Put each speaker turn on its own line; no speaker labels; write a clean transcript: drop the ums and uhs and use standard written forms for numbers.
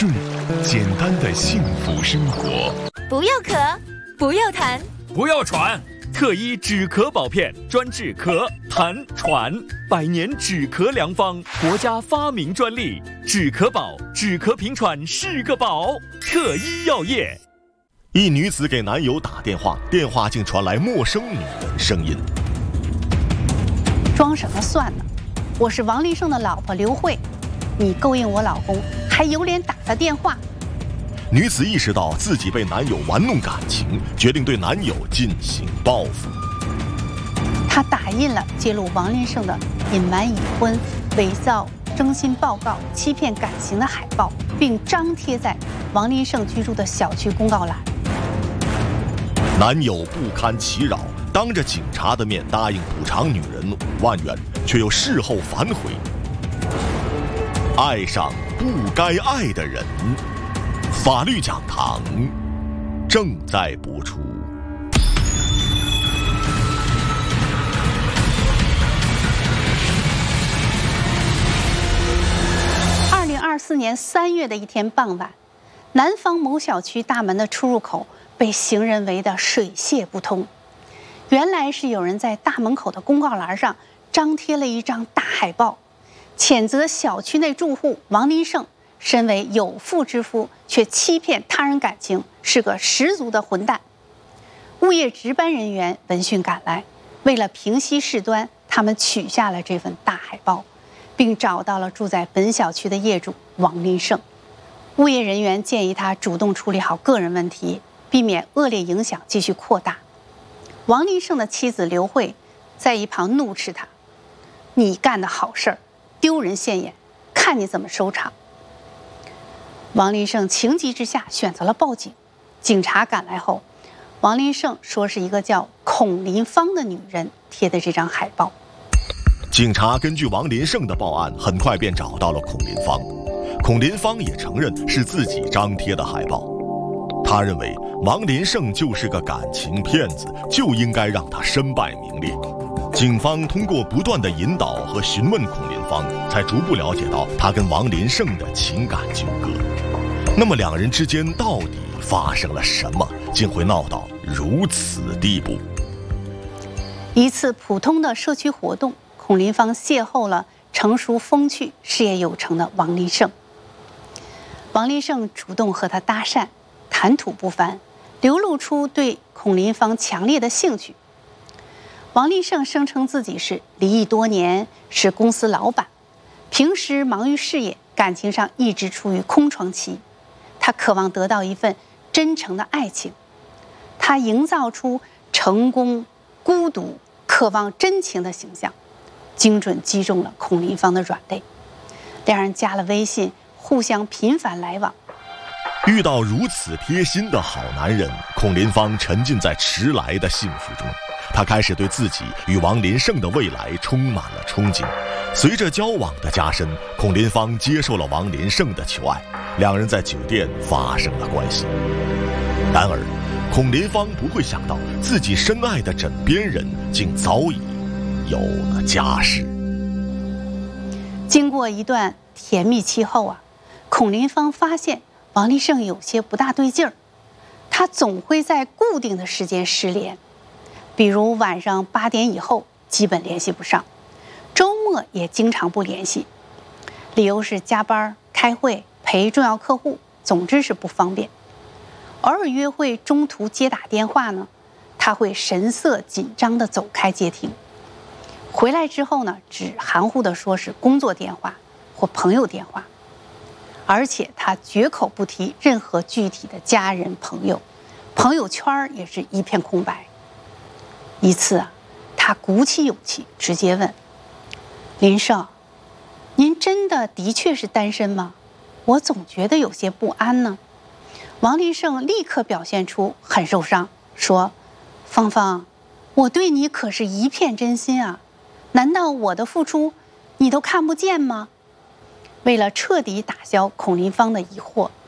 顺，简单的幸福生活。
不要咳，不要痰，
不要喘。特医止咳宝片，专治咳、痰、喘，100年止咳良方，国家发明专利。止咳宝，止咳平喘是个宝。特医药业。
一女子给男友打电话，电话竟传来陌生女人声音：“
装什么蒜呢？我是王林胜的老婆刘慧，你勾引我老公，还有脸打他电话？”
女子意识到自己被男友玩弄感情，决定对男友进行报复。
她打印了揭露王林胜的隐瞒已婚、伪造征信报告、欺骗感情的海报，并张贴在王林胜居住的小区公告栏。
男友不堪其扰，当着警察的面答应补偿女人5万元，却又事后反悔。爱上不该爱的人，法律讲堂正在播出。
2024年3月的一天傍晚，南方某小区大门的出入口被行人围得水泄不通。原来是有人在大门口的公告栏上张贴了一张大海报，谴责小区内住户王林胜身为有妇之夫却欺骗他人感情，是个十足的混蛋。物业值班人员闻讯赶来，为了平息事端，他们取下了这份大海报，并找到了住在本小区的业主王林胜。物业人员建议他主动处理好个人问题，避免恶劣影响继续扩大。王林胜的妻子刘慧在一旁怒斥他：“你干的好事儿，丢人现眼，看你怎么收场。”王林胜情急之下选择了报警。警察赶来后，王林胜说是一个叫孔林芳的女人贴的这张海报。
警察根据王林胜的报案，很快便找到了孔林芳。孔林芳也承认是自己张贴的海报。他认为王林胜就是个感情骗子，就应该让他身败名裂。警方通过不断的引导和询问孔林芳，才逐步了解到他跟王林胜的情感纠葛。那么两人之间到底发生了什么，竟会闹到如此地步？
一次普通的社区活动，孔林芳邂逅了成熟风趣、事业有成的王林胜。王林胜主动和他搭讪，谈吐不凡，流露出对孔林芳强烈的兴趣。王林胜声称自己是离异多年，是公司老板，平时忙于事业，感情上一直处于空窗期。他渴望得到一份真诚的爱情，他营造出成功、孤独、渴望真情的形象，精准击中了孔林芳的软肋。两人加了微信，互相频繁来往。
遇到如此贴心的好男人，孔林芳沉浸在迟来的幸福中。她开始对自己与王林胜的未来充满了憧憬。随着交往的加深，孔林芳接受了王林胜的求爱，两人在酒店发生了关系。然而，孔林芳不会想到自己深爱的枕边人竟早已有了家室。
经过一段甜蜜期后孔林芳发现王林胜有些不大对劲儿，他总会在固定的时间失联，比如晚上8点以后基本联系不上，周末也经常不联系，理由是加班、开会、陪重要客户，总之是不方便。偶尔约会中途接打电话呢，他会神色紧张地走开接听，回来之后呢，只含糊地说是工作电话或朋友电话，而且他绝口不提任何具体的家人朋友，朋友圈也是一片空白。一次他鼓起勇气直接问：“林胜，您真的确是单身吗？我总觉得有些不安呢。”王林胜立刻表现出很受伤，说：“芳芳，我对你可是一片真心啊，难道我的付出你都看不见吗？”为了彻底打消孔林芳的疑惑，